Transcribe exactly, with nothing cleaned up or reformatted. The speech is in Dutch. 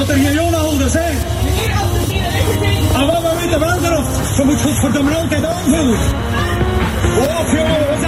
Wat er geen jongenhouders zijn. En wat we weten wel erop. Ze moet goed voor de altijd aanvoeren. Och jongen,